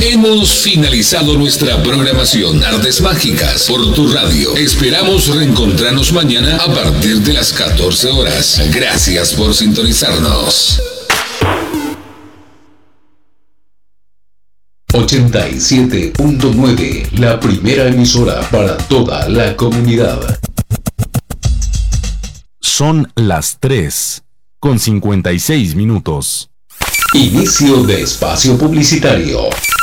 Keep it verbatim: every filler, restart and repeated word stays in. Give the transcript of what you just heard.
Hemos finalizado nuestra programación Artes Mágicas por tu radio. Esperamos reencontrarnos mañana a partir de las catorce horas. Gracias por sintonizarnos. ochenta y siete punto nueve, la primera emisora para toda la comunidad. Son las tres con cincuenta y seis minutos. Inicio de espacio publicitario.